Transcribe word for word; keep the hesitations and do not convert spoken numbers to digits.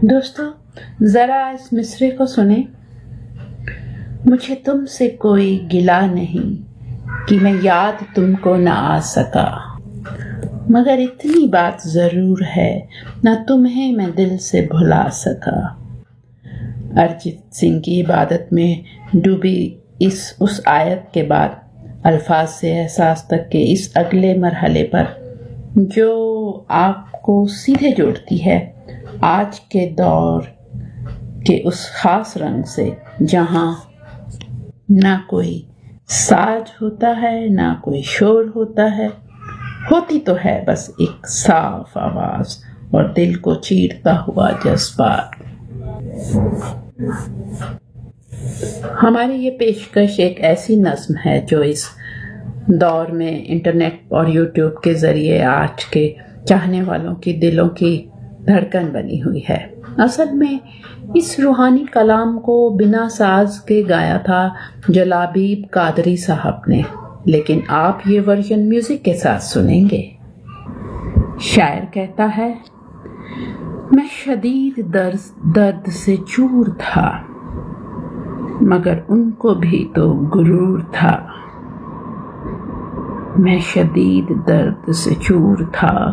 دوستو ذرا اس مصرے کو سنیں۔ مجھے تم سے کوئی گلا نہیں کہ میں یاد تم کو نہ آ سکا، مگر اتنی بات ضرور ہے نہ تمہیں میں دل سے بھلا سکا۔ ارجیت سنگھ کی عبادت میں ڈوبی اس اس آیت کے بعد الفاظ سے احساس تک کے اس اگلے مرحلے پر جو آپ کو سیدھے جوڑتی ہے آج کے دور کے اس خاص رنگ سے جہاں نہ کوئی ساز ہوتا ہے نہ کوئی شور ہوتا ہے، ہوتی تو ہے بس ایک صاف آواز اور دل کو چیرتا ہوا جذبات۔ ہماری یہ پیشکش ایک ایسی نظم ہے جو اس دور میں انٹرنیٹ اور یوٹیوب کے ذریعے آج کے چاہنے والوں کی دلوں کی دھڑکن بنی ہوئی ہے۔ اصل میں اس روحانی کلام کو بنا ساز کے گایا تھا جلابیب قادری صاحب نے، لیکن آپ یہ ورژن میوزک کے ساتھ سنیں گے۔ شاعر کہتا ہے، میں شدید درد درد سے چور تھا، مگر ان کو بھی تو غرور تھا۔ میں شدید درد سے چور تھا